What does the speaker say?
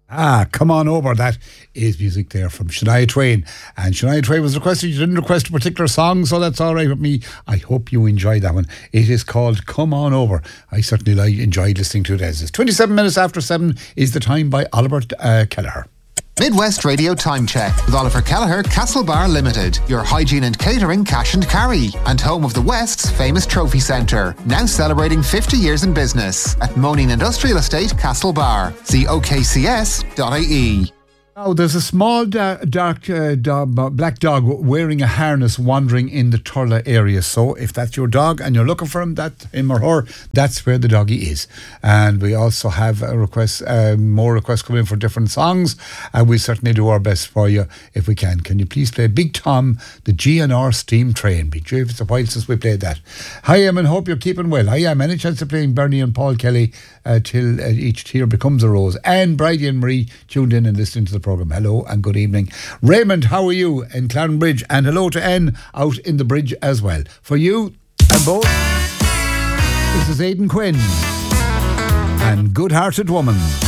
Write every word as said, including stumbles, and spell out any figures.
Ah, come on over. That is music there from Shania Twain. And Shania Twain was requested. You didn't request a particular song, so that's all right with me. I hope you enjoyed that one. It is called Come On Over. I certainly like, enjoyed listening to it as it's twenty-seven minutes after seven is the time by Oliver uh, Kelleher. Midwest Radio Time Check with Oliver Kelleher, Castlebar Limited, your hygiene and catering cash and carry, and home of the West's famous trophy centre, now celebrating fifty years in business at Moaning Industrial Estate, Castlebar. See o k c s dot i e. Now, there's a small da- dark uh, dog, black dog wearing a harness wandering in the Turla area. So if that's your dog and you're looking for him, that him or her, that's where the doggy is. And we also have a request, uh, more requests coming in for different songs, and we certainly do our best for you if we can. Can you please play Big Tom, the G N R Steam Train? Be sure it's a while since we played that. Hi, Em, and hope you're keeping well. I am. Any chance of playing Bernie and Paul Kelly uh, till uh, each tear becomes a rose? And Bridie and Marie tuned in and listening to the programme. Hello and good evening. Raymond, how are you in Clownbridge? And hello to N out in the bridge as well. For you and both, this is Aidan Quinn and Good Hearted Woman.